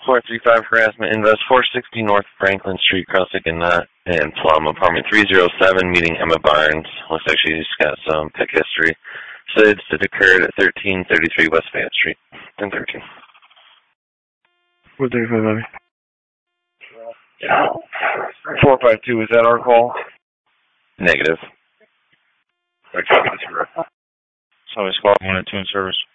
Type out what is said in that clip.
435 harassment, invest 460 North Franklin Street, Crossick and Knott, and Plum, apartment 307, meeting Emma Barnes. Looks like she's got some pick history. SIDS that occurred at 1333 West Fayette Street. 1013. 435, Bobby. 452, is that our call? Negative. So it's called 1 and 2 in service.